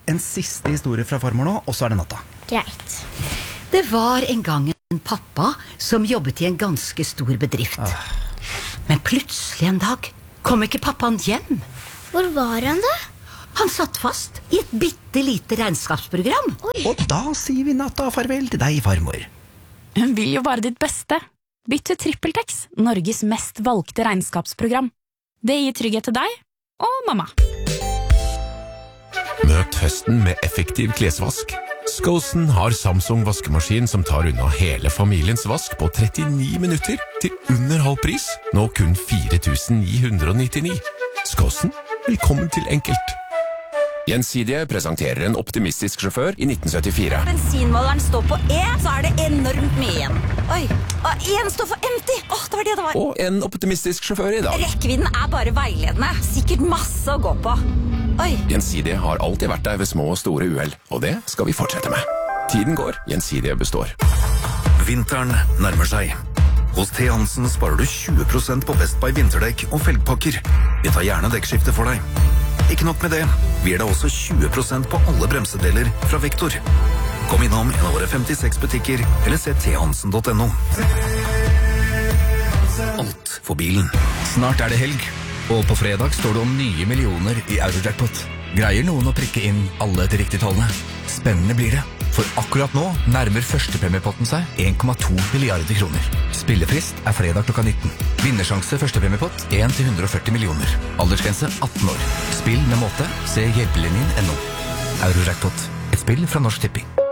en siste historie fra farmor nå, og så det natta. Greit. Det var en gang en pappa som jobbet i en ganske stor bedrift. Men plutselig en dag kom ikke pappaen hjem. Hvor var han da? Han satt fast i et bittelite regnskapsprogram. Og da sier vi natta farvel til deg, farmor. Hun vil jo bare ditt beste. Bytt til TrippelTex, Norges mest valgte regnskapsprogram. Det gir trygghet til deg og mamma. Møt høsten med effektiv klesvask. Skosen har Samsung vaskemaskin som tar unna hele familiens vask på 39 minutter til under halv pris, nå kun 4.999. Skosen, velkommen til enkelt. Gjensidige presenterer en optimistisk sjåfør i 1974. Bensinmåleren står på E, så det enormt mye igjen. Oi, og en står for empty. Det var det det var. Og en optimistisk sjåfør i dag. Rekkevidden bare veiledende. Sikkert masse å gå på. Oi. Gjensidige har alltid vært der ved små og store uhell, og det skal vi fortsette med. Tiden går, Gjensidige består. Vinteren nærmer seg. Hos T. Hansen sparer du 20% på Best Buy vinterdekk og felgpakker. Vi tar gjerne dekkskifte for deg. Ikke nok med det, vi gir deg også 20% på alle bremsedeler fra Vektor. Kom innom en av våre 56 butikker, eller se thansen.no. Alt for bilen. Snart det helg, og på fredag står det om nye millioner i Eurojackpot. Greier noen å prikke inn alle de riktige tallene? Spennende blir det, for akkurat nå nærmer førstepremiepotten seg 1,2 milliarder kroner. Spillefrist fredag klokka 19. Vinnersjanse førstepremiepott 1-140 millioner. Aldersgrense 18 år. Spill med måte. Se hjelpelinjen.no. Eurojackpot. Et spill fra Norsk Tipping.